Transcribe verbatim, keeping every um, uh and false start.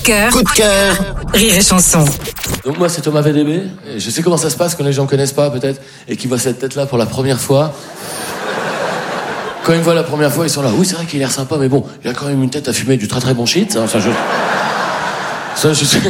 cœur. Coup de cœur. Rire et chanson. Donc moi c'est Thomas V D B, et je sais comment ça se passe quand les gens connaissent pas peut-être, et qui voient cette tête-là pour la première fois. Quand ils me voient la première fois, ils sont là, oui c'est vrai qu'il a l'air sympa, mais bon, il a quand même une tête à fumer du très très bon shit, hein. Enfin, je... Ça, je sais...